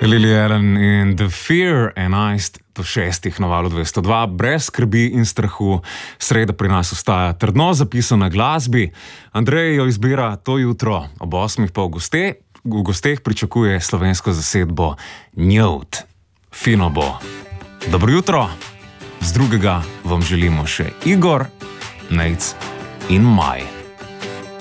Lily Allen in The Fear, 11 do 6 na valu 202, brez skrbi in strahu. Sreda pri nas ostaja trdno zapisana glasbi. Andrej jo izbira to jutro ob 8 pa v gosteh pričakuje slovensko zasedbo Njut. Fino bo. Dobro jutro. Z drugega vam želimo še Igor, Nejc in Maj.